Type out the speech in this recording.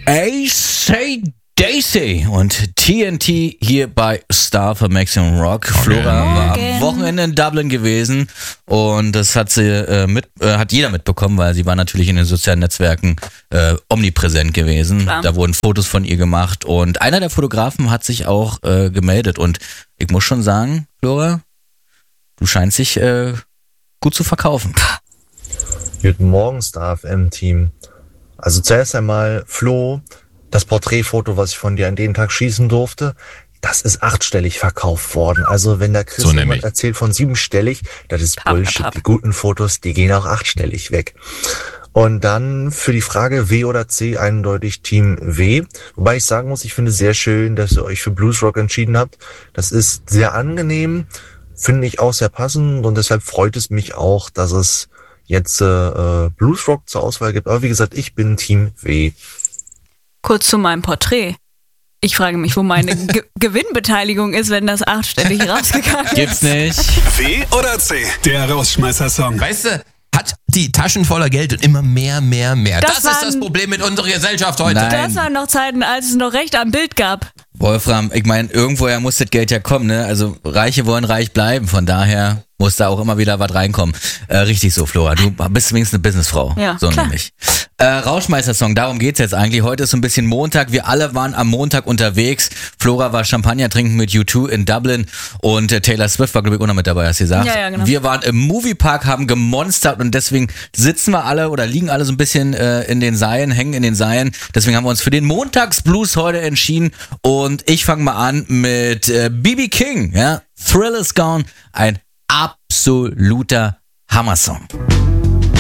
Say Daisy und TNT hier bei Star für Maximum Rock. Flora war am Wochenende in Dublin gewesen und das hat sie hat jeder mitbekommen, weil sie war natürlich in den sozialen Netzwerken omnipräsent gewesen. Klar. Da wurden Fotos von ihr gemacht und einer der Fotografen hat sich auch gemeldet und ich muss schon sagen, Flora, du scheinst dich gut zu verkaufen. Guten Morgen, Star FM-Team. Also zuerst einmal, Flo, das Porträtfoto, was ich von dir an den Tag schießen durfte, das ist 8-stellig verkauft worden. Also wenn der Chris so erzählt von 7-stellig, das ist Bullshit. Die guten Fotos, die gehen auch 8-stellig weg. Und dann für die Frage W oder C eindeutig Team W. Wobei ich sagen muss, ich finde es sehr schön, dass ihr euch für Bluesrock entschieden habt. Das ist sehr angenehm, finde ich auch sehr passend und deshalb freut es mich auch, dass es jetzt Bluesrock zur Auswahl gibt. Aber wie gesagt, ich bin Team W. Kurz zu meinem Porträt. Ich frage mich, wo meine Gewinnbeteiligung ist, wenn das 8-stellig rausgegangen ist. Gibt's nicht. W oder C? Der Rausschmeißer-Song. Weißt du, hat die Taschen voller Geld und immer mehr. Das ist das Problem mit unserer Gesellschaft heute. Nein. Das waren noch Zeiten, als es noch Recht am Bild gab. Wolfram, ich meine, irgendwoher muss das Geld ja kommen, ne? Also Reiche wollen reich bleiben, von daher muss da auch immer wieder was reinkommen. Richtig so, Flora, du bist wenigstens eine Businessfrau. Ja, so klar. Nämlich. Rauschmeister-Song, darum geht's jetzt eigentlich. Heute ist so ein bisschen Montag, wir alle waren am Montag unterwegs. Flora war Champagner trinken mit U2 in Dublin und Taylor Swift war, glaube ich, auch noch mit dabei, hast du gesagt. Ja, genau. Wir waren im Moviepark, haben gemonstert und deswegen sitzen wir alle oder liegen alle so ein bisschen in den Seilen, hängen in den Seilen. Deswegen haben wir uns für den Montagsblues heute entschieden und ich fange mal an mit B.B. King, ja. Thrill is Gone, ein absoluter Hammersong.